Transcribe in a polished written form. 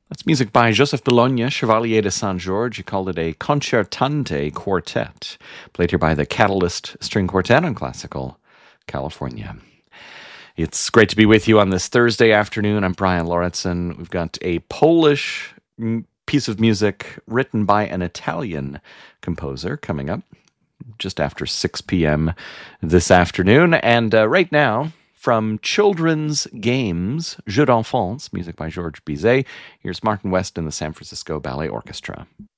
That's music by Joseph Bologna, Chevalier de Saint George. He called it a concertante quartet, played here by the Catalyst String Quartet on Classical California. It's great to be with you on this Thursday afternoon. I'm Brian Lauritsen. We've got a Polish piece of music written by an Italian composer coming up just after 6 p.m. this afternoon. And right now, from Children's Games, Jeux d'Enfants, music by Georges Bizet, here's Martin West and the San Francisco Ballet Orchestra.